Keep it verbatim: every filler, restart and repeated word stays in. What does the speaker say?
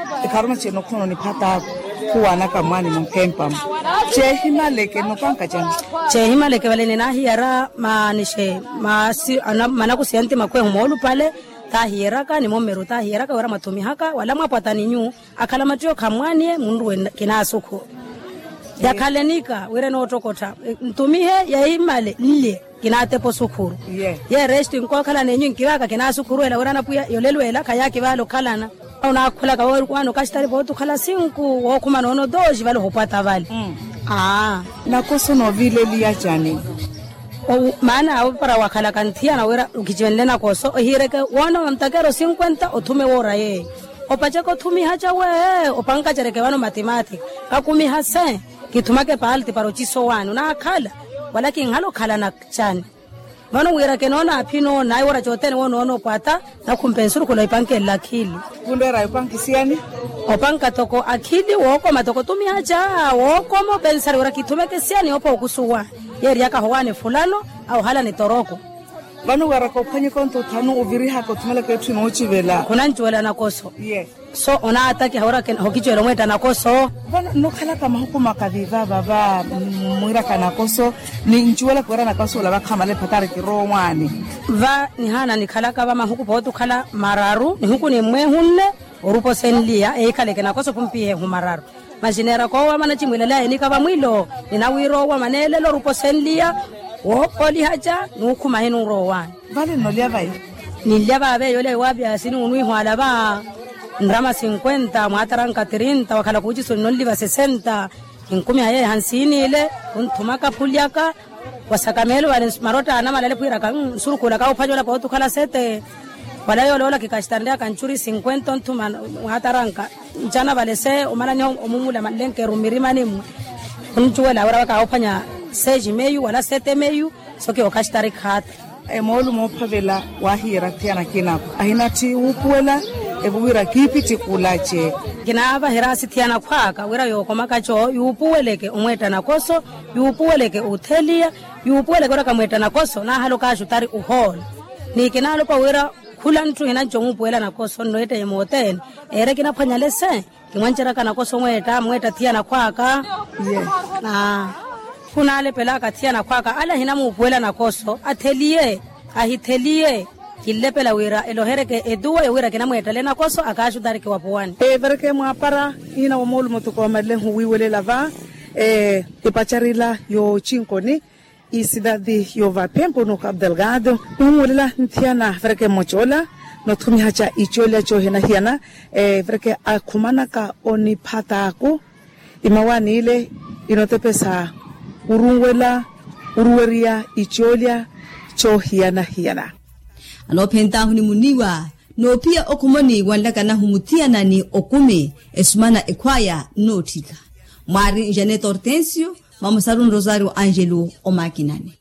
Karma cheno kono ni pata kuwana kamani mkempa. Che himaleke no panka jana. Che himaleke wale nina hiara maanishe maasi manaku sianti makwe humolu pale ta hiera ka ni momeru ta hiera ka wara matumi haka wala mapata ninyu akala matio kamwanie mundu kina suko. Ya kalenika were no tokota ntumihe ya himale nile kina tepo sukuru. Yeah. Ye restu nko kala nenyu nkiraka kina sukuru ela wara na puya yolelo ela kayaki balo kalana. Ona kula ka wori kwano kashtari botu kala sinku wo kuma nono doji vale hopata vale. Mm. Ah, na koso no vile liya jani. O maana au para wakala kantia na wera ukijivenle na koso ohireke wana mtakero cincuenta otume wora ye. Opache ko tumi haja we opanka jereke wano mathematics. Kakumi hase kitumake paalti parochiso wanu na akala wala kingalo kala na chani. Vano wera kenona apino na wora chotene wono ono pata na kumpensuru kula ipanke lakili. Kundera ipanki siani? Opanka toko akili woko matoko tumi haja woko mo pensari wora kitumeke siani opo ukusuwa. Yeri yaka howane fulano au hala ni toroko. Vano wera kopanye konto tanu uviri hako tumele ketu no uchivela. Kuna njuela na koso. Yeah. So ona ataki haura ken hokichwela mweta na koso. Vano no kala kama hukuma kadhiva baba mwira kana koso ni njuela kwera na koso la bakama le patari kiromwani. Va ni hana ni kala kaba mahuku potu kala mararu ni huku ni mwe hunne orupo senlia e kale kena koso pumpihe humararu. Majinera kwa wa mana chimwelelea ni kaba mwilo ni na wiro wa manele lo rupo senlia wo oli haja nuku mahinu rowan. Vale no lia vai. Ni lia ba be yole wabi asini unui hwala ba ndrama cincuenta mwataranka treinta wakala kuji so no liva sesenta inkumi haye hansini ile untumaka puliaka wasakamelo wale marota ana malale puira kan surukula ka upajola pa utukala sete wala yole ola kikashtandia kanchuri cincuenta ntuma mwataranka jana balese umana nyo omumula malenke rumirima nimu unchuela wala ka upanya seji meyu wala sete meyu soke okashtari khat e molu mo pavela wahira tiana kinako ahina ti upuela e buwira kipi ti kulache kina aba herasi tiana kwaka wira yoko makacho yupueleke umweta na koso yupueleke utelia yupueleke ora kamweta na koso na halo ka shutari uhol ni kinalo pa wira kula ntu hina jongu puela na koso noete yemoten ere kina phanyalese kimwanchera kana koso mweta mweta tiana kwaka yeah na kuna ale pela katia na kwaka ala hina mupuela na koso atelie ahitelie kilepela wira elohereke eduwa ya wira kina mwetale na koso akashu darike wapuani e verke mwapara ina wamolu motoko amadle huwiwele lava e ipacharila yo chinkoni isidadi yo vapempo no Cabo Delgado umulela ntiana verke mochola no tumi hacha ichola cho hina hiana e verke akumana ka oni pataku imawani ile inotepesa urungwela uruweria icholia cho hiana hiana anopenta huni muniwa no pia okumoni wandaka na humutiana ni okume esumana ekwaya notika Mari Janet Hortensio Mama Sarun Rosario Angelo o makinani